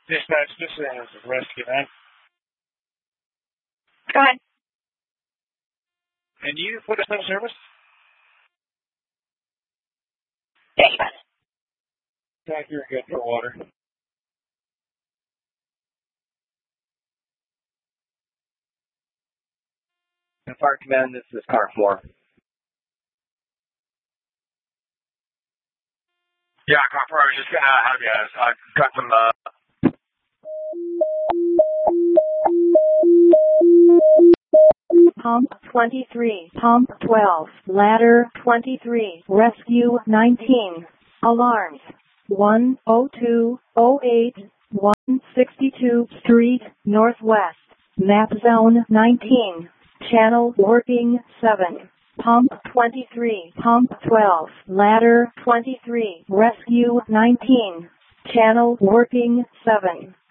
Dispatch, this is Rescue 9. Go ahead. Can you put us on service? Yeah, you got it. Jack, you're good for water. Fire Command, this is Car 4. Yeah, Car 4, I was just going to have you guys. I got some, Pump 23, Pump 12, Ladder 23, Rescue 19. Alarms 10208, 162 Street, Northwest. Map Zone 19. Channel working 7. Pump 23, Pump 12, Ladder 23, Rescue 19. Channel working 7.